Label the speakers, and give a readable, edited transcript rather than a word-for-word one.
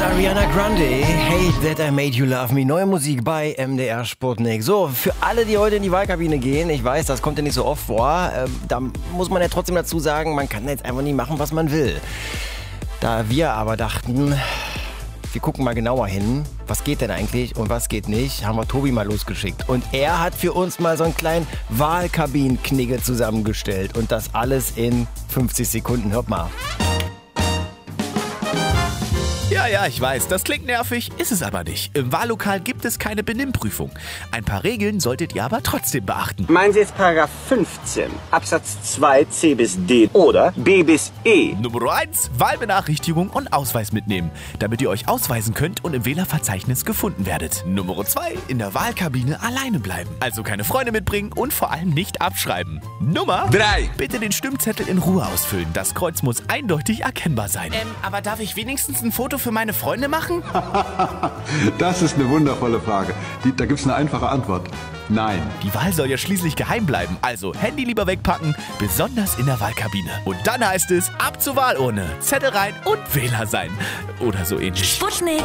Speaker 1: Ariana Grande, Hate That I Made You Love Me. Neue Musik bei MDR Sputnik. So, für alle, die heute in die Wahlkabine gehen, ich weiß, das kommt ja nicht so oft vor, da muss man ja trotzdem dazu sagen, man kann jetzt einfach nicht machen, was man will. Da wir aber dachten, wir gucken mal genauer hin, was geht denn eigentlich und was geht nicht, haben wir Tobi mal losgeschickt. Und er hat für uns mal so einen kleinen Wahlkabinenknigge zusammengestellt. Und das alles in 50 Sekunden. Hört mal.
Speaker 2: Ja, ich weiß, das klingt nervig, ist es aber nicht. Im Wahllokal gibt es keine Benimmprüfung. Ein paar Regeln solltet ihr aber trotzdem beachten.
Speaker 3: Meinen Sie jetzt Paragraph 15, Absatz 2 C bis D oder B bis E?
Speaker 2: Nummer 1, Wahlbenachrichtigung und Ausweis mitnehmen, damit ihr euch ausweisen könnt und im Wählerverzeichnis gefunden werdet. Nummer 2, in der Wahlkabine alleine bleiben. Also keine Freunde mitbringen und vor allem nicht abschreiben. Nummer
Speaker 4: 3,
Speaker 2: bitte den Stimmzettel in Ruhe ausfüllen. Das Kreuz muss eindeutig erkennbar sein. Aber darf ich wenigstens ein Foto für meine Freunde machen?
Speaker 4: das ist eine wundervolle Frage. Da gibt's eine einfache Antwort. Nein.
Speaker 2: Die Wahl soll ja schließlich geheim bleiben, also Handy lieber wegpacken, besonders in der Wahlkabine. Und dann heißt es, ab zur Wahlurne, Zettel rein und Wähler sein. Oder so ähnlich.
Speaker 5: Sputnik